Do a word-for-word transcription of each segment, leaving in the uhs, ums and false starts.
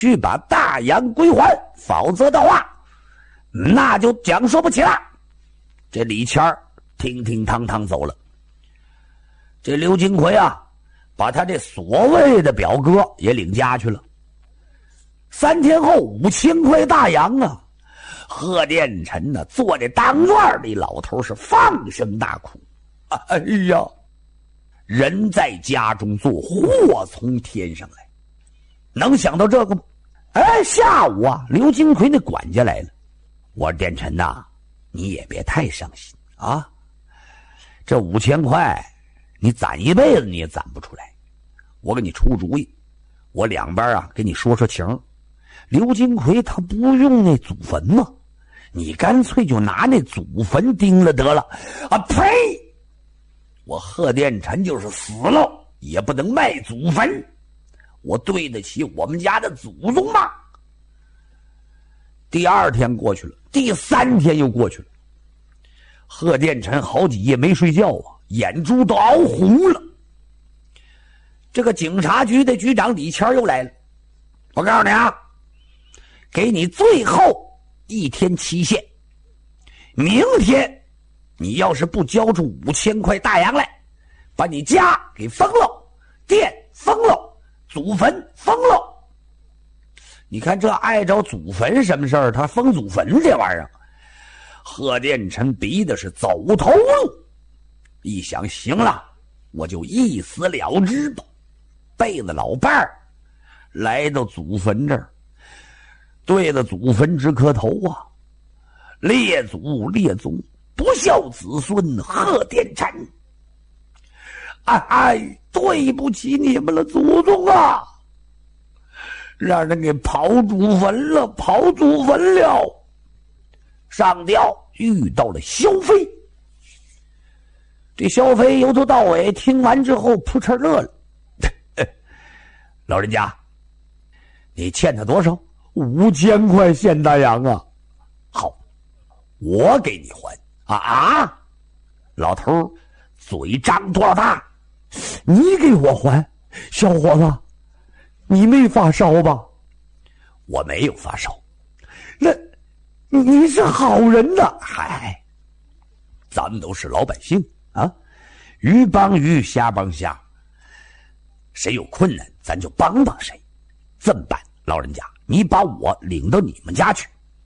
去把大洋归还，否则的话，那就讲说不起了。这李谦儿听听堂堂走了。这刘金奎啊，把他这所谓的表哥也领家去了。三天后，五千块大洋啊！贺殿臣呢，坐在当院里，老头是放声大哭。哎呀，人在家中坐，祸从天上来，能想到这个吗？哎，下午啊，刘金奎那管家来了，我说殿臣呐，你也别太伤心啊，这五千块你攒一辈子你也攒不出来，我给你出主意，我两边啊给你说说情。刘金奎他不用那祖坟吗？你干脆就拿那祖坟钉了得了。啊呸！我贺殿臣就是死了也不能卖祖坟，我对得起我们家的祖宗吗？第二天过去了，第三天又过去了，贺殿臣好几夜没睡觉啊，眼珠都熬红了。这个警察局的局长李谦又来了，我告诉你啊，给你最后一天期限，明天你要是不交出五千块大洋来，把你家给封了，店封了，祖坟封了。你看这碍着祖坟什么事儿？他封祖坟这玩意儿，贺殿臣逼的是走投路，一想行了，我就一死了之吧。背着老伴儿来到祖坟这儿，对着祖坟直磕头啊！列祖列宗，不孝子孙贺殿臣，哎哎，对不起你们了，祖宗啊！让人给刨祖坟了，刨祖坟了。上吊遇到了萧飞，这萧飞由头到尾听完之后扑哧乐了。老人家，你欠他多少？五千块现大洋啊！好，我给你还。啊啊！老头嘴张多大？你给我还？小伙子，你没发烧吧？我没有发烧。那你是好人呐！嗨，咱们都是老百姓啊，鱼帮鱼，虾帮虾，谁有困难咱就帮帮谁。这么办，老人家，你把我领到你们家去。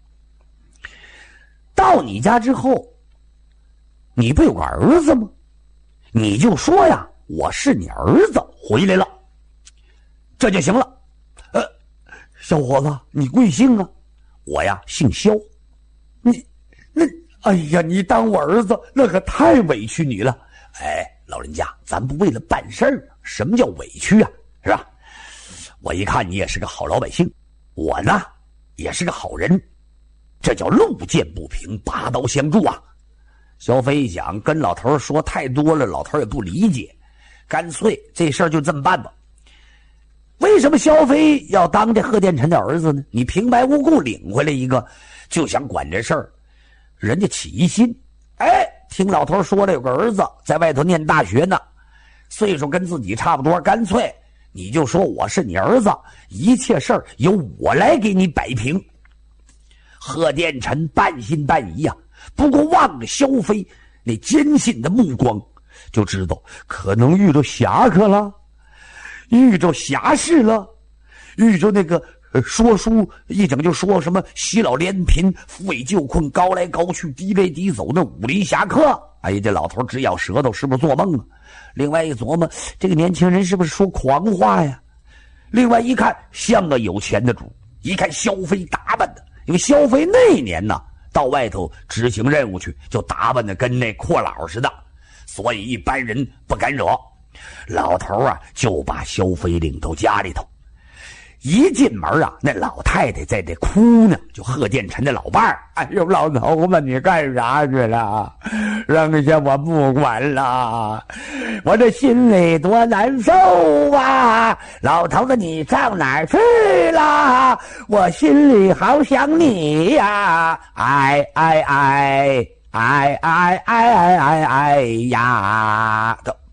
到你家之后，你不有个儿子吗？你就说呀，我是你儿子回来了，这就行了。呃，小伙子，你贵姓啊？我呀，姓萧。你，那，哎呀，你当我儿子，那可太委屈你了。哎，老人家，咱不为了办事儿，什么叫委屈啊？是吧？我一看你也是个好老百姓，我呢也是个好人，这叫路见不平，拔刀相助啊。萧飞一想，跟老头说太多了，老头也不理解，干脆这事儿就这么办吧。为什么萧飞要当这贺殿臣的儿子呢？你平白无故领回来一个，就想管这事儿，人家起疑心。哎，听老头说了，有个儿子在外头念大学呢，岁数跟自己差不多，干脆你就说我是你儿子，一切事儿由我来给你摆平。贺殿臣半信半疑呀、啊，不过望着萧飞那坚信的目光，就知道可能遇着侠客了，遇着侠士了，遇着那个呃说书一整就说什么喜老怜贫、扶危救困、高来高去、低来低走那武林侠客。哎呀，这老头直咬舌头，是不是做梦啊？另外一琢磨，这个年轻人是不是说狂话呀？另外一看，像个有钱的主。一看萧飞打扮的，因为萧飞那年呢到外头执行任务去，就打扮的跟那阔佬似的，所以一般人不敢惹。老头啊就把萧飞领到家里头，一进门啊，那老太太在这哭呢，就贺殿臣的老伴儿。哎呦，老头子，你干啥去了？扔下我不管了，我这心里多难受啊！老头子，你上哪儿去了？我心里好想你呀！哎哎哎哎哎哎哎哎哎呀！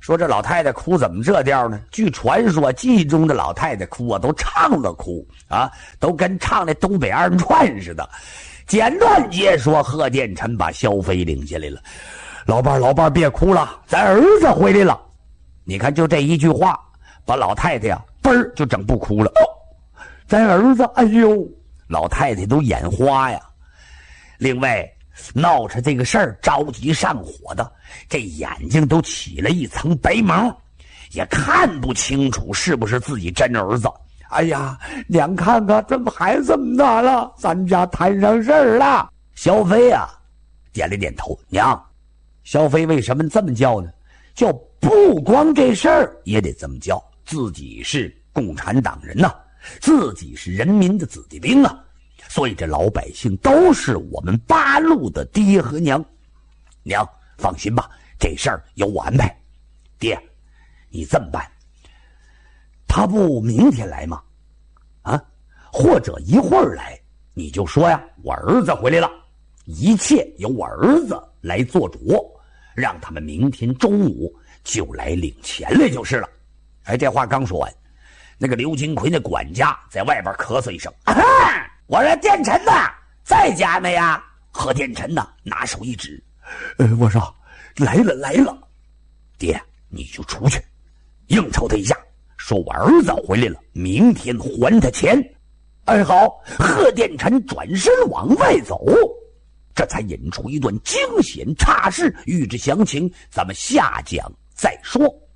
说这老太太哭怎么这调呢？据传说，记中的老太太哭啊，都唱着哭啊，都跟唱那东北二人转似的。简短截说，贺殿臣把萧飞领下来了。老伴儿，老伴儿，别哭了，咱儿子回来了。你看，就这一句话，把老太太呀，嘣儿就整不哭了。哦，咱儿子，哎呦，老太太都眼花呀。另外，闹出这个事儿，着急上火的，这眼睛都起了一层白毛，也看不清楚是不是自己真儿子。哎呀，娘看看，怎么还这么大了？咱家摊上事儿了。萧飞啊，点了点头。娘，萧飞为什么这么叫呢？叫不光这事儿也得这么叫，自己是共产党人呐、啊，自己是人民的子弟兵啊。所以这老百姓都是我们八路的爹和娘。娘放心吧，这事儿由我安排。爹，你这么办，他不明天来吗？啊，或者一会儿来，你就说呀，我儿子回来了，一切由我儿子来做主，让他们明天中午就来领钱来就是了。哎，这话刚说完，那个刘金奎那管家在外边咳嗽一声，啊，我说殿臣呐，在家没呀？贺殿臣呐，拿手一指，呃，我说来了来了。爹，你就出去应酬他一下，说我儿子回来了，明天还他钱。哎，好。贺殿臣转身往外走，这才引出一段惊险岔事。欲知详情，咱们下讲再说。